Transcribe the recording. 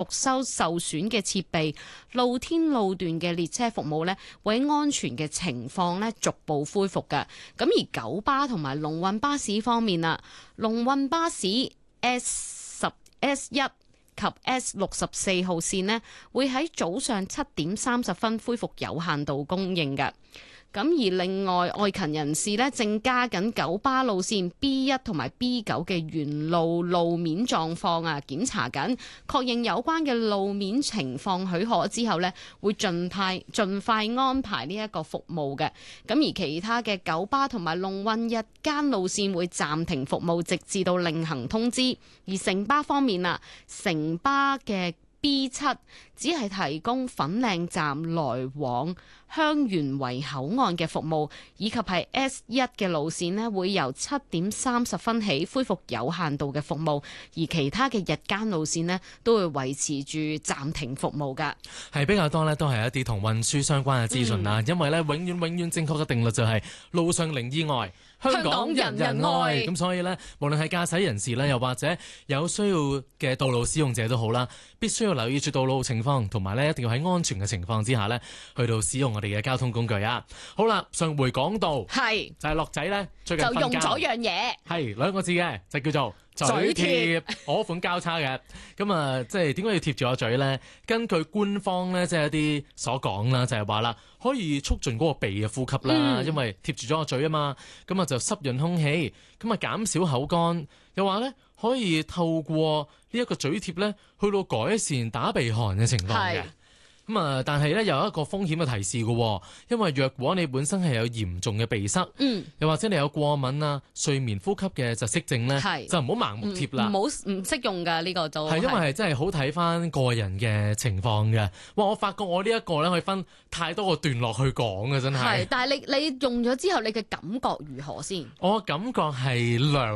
修受損嘅設備，露天路段嘅列車服務呢會喺安全嘅情況呢逐步恢復嘅。咁而九巴同埋龍運巴士方面啊，龍運巴士 S10、S1及 S64號線呢會喺早上7:30恢復有限度供應嘅。咁而另外，愛勤人士呢正加緊九巴路線 B1 同埋 B9 嘅沿路路面狀況啊，檢查緊，確認有關嘅路面情況許可之後呢，會盡快安排呢一個服務嘅。咁而其他嘅九巴同埋龍運日間路線會暫停服務，直至到另行通知。而城巴方面啊，城巴嘅B7只係提供粉嶺站來往香園圍口岸嘅服務，以及係 S1 嘅路線呢會由7:30起恢復有限度嘅服務，而其他嘅日間路線呢都會維持住暫停服務㗎。 係比較多呢都係一啲同運輸相關嘅資訊啦，因為呢永遠正確嘅定律就係路上零意外，香港人人愛。咁所以呢，無論係駕駛人士呢，又或者有需要嘅道路使用者都好啦，必須要留意住道路情況，同埋呢一定要喺安全嘅情況之下呢去到使用我哋嘅交通工具啊。好啦，上回講到係就係樂仔呢最近就用咗樣嘢， 係兩個字嘅，就叫做嘴貼，我款交叉嘅。咁啊，即係點解要貼住個嘴呢？根據官方呢，即係一啲所講啦，就係話啦，可以促進嗰個鼻嘅呼吸啦，因為貼住咗個嘴啊嘛，咁啊就濕潤空氣，咁啊減少口乾，又話呢，可以透過呢一個嘴貼呢，去到改善打鼻鼾嘅情況嘅。咁啊，但係咧有一個風險嘅提示嘅，因為若果你本身係有嚴重嘅鼻塞，又或者你有過敏啊、睡眠呼吸嘅窒息症咧，就唔好盲目貼啦。唔適用㗎呢個都係， 因為係真係好睇翻個人嘅情況嘅。哇！我發覺我呢一個咧可以分太多個段落去講嘅，真係。 係，但係你用咗之後，你嘅感覺如何先？ 我感覺係涼。